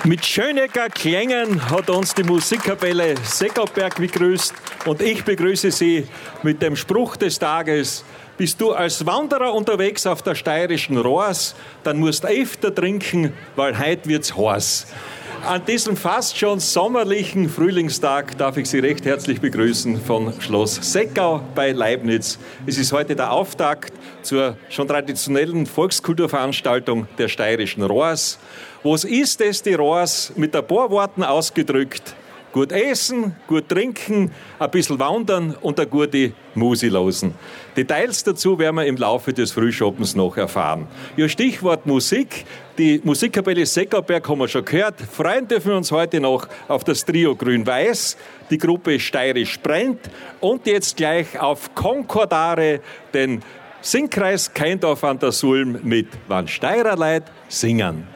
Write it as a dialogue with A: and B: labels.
A: Mit Schönecker Klängen hat uns die Musikkapelle Seckauberg begrüßt und ich begrüße Sie mit dem Spruch des Tages. Bist du als Wanderer unterwegs auf der steirischen Rohrs, dann musst du öfter trinken, weil heute wird's heiß. An diesem fast schon sommerlichen Frühlingstag darf ich Sie recht herzlich begrüßen von Schloss Seckau bei Leibniz. Es ist heute der Auftakt zur schon traditionellen Volkskulturveranstaltung der steirischen Rohrs. Was ist es, die Rohrs, mit ein paar Worten ausgedrückt? Gut essen, gut trinken, ein bisschen wandern und eine gute Musi losen. Details dazu werden wir im Laufe des Frühschoppens noch erfahren. Ja, Stichwort Musik. Die Musikkapelle Seckauberg haben wir schon gehört. Freuen dürfen wir uns heute noch auf das Trio Grün-Weiß, die Gruppe Steirisch brennt und jetzt gleich auf Konkordare, den Singkreis Keindorf an der Sulm mit Wann Steirer Leid singen.